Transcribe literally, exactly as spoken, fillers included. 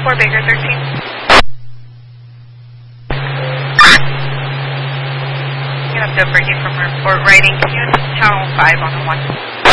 four Baker thirteen. Get up to Brittany from Report Writing. Can you Channel five on the one?